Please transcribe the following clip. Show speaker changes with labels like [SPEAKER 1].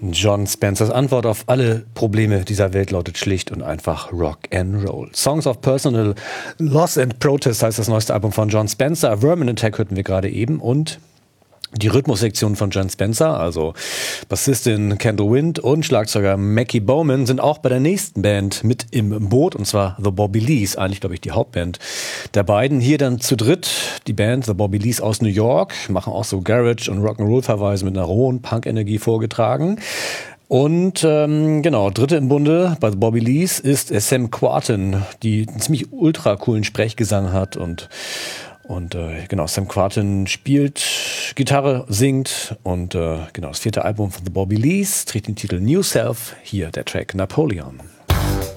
[SPEAKER 1] Jon Spencers Antwort auf alle Probleme dieser Welt lautet schlicht und einfach Rock and Roll. Songs of Personal Loss and Protest heißt das neueste Album von Jon Spencer. Vermin Attack hörten wir gerade eben und die Rhythmussektion von Jon Spencer, also Bassistin Kendall Wind und Schlagzeuger Mackie Bowman, sind auch bei der nächsten Band mit im Boot, und zwar The Bobby Lees, eigentlich glaube ich die Hauptband der beiden. Hier dann zu dritt die Band The Bobby Lees aus New York, machen auch so Garage- und Rock'n'Roll-Verweise mit einer rohen Punk-Energie vorgetragen. Und genau, dritte im Bunde bei The Bobby Lees ist Sam Quartin, die einen ziemlich ultra coolen Sprechgesang hat und genau, Sam Quartin spielt Gitarre, singt und genau, das vierte Album von The Bobby Lees trägt den Titel New Self, hier der Track Napoleon.